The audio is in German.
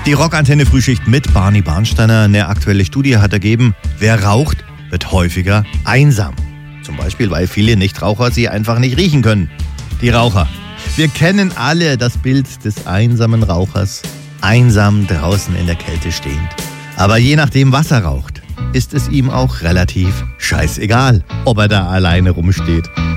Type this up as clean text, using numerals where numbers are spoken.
Die Rockantenne Frühschicht mit Barney Barnsteiner. Eine aktuelle Studie hat ergeben, wer raucht, wird häufiger einsam. Zum Beispiel, weil viele Nichtraucher sie einfach nicht riechen können. Die Raucher. Wir kennen alle das Bild des einsamen Rauchers, einsam draußen in der Kälte stehend. Aber je nachdem, was er raucht, ist es ihm auch relativ scheißegal, ob er da alleine rumsteht